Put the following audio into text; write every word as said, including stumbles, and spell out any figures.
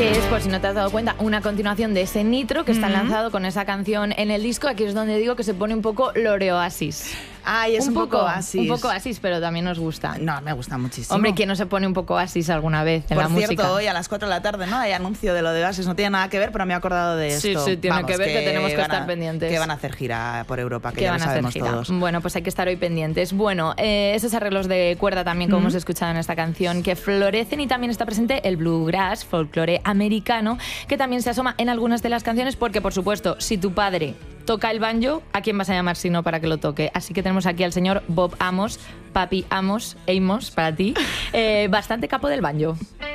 Que es, por si no te has dado cuenta, una continuación de ese Nitro que está mm-hmm. lanzado con esa canción en el disco. Aquí es donde digo que se pone un poco L'Oasis. Ay, es un, un poco, poco Oasis. Un poco Oasis, pero también nos gusta. No, me gusta muchísimo. Hombre, ¿quién no se pone un poco Oasis alguna vez en Por la música? Por cierto, hoy a las cuatro de la tarde, ¿no? Hay anuncio de lo de Oasis. No tiene nada que ver, pero me he acordado de esto. Sí, sí, tiene Vamos, que ver, que, que tenemos que estar a, pendientes. Que van a hacer gira por Europa, que ¿Qué ya van lo a sabemos hacer gira? todos. Bueno, pues hay que estar hoy pendientes. Bueno, eh, esos arreglos de cuerda también, como mm-hmm. hemos escuchado en esta canción, que florecen, y también está presente el bluegrass, folclore americano, que también se asoma en algunas de las canciones, porque, por supuesto, si tu padre toca el banjo, ¿a quién vas a llamar si no para que lo toque? Así que tenemos aquí al señor Bob Amos, Papi Amos, Amos, para ti, eh, bastante capo del banjo.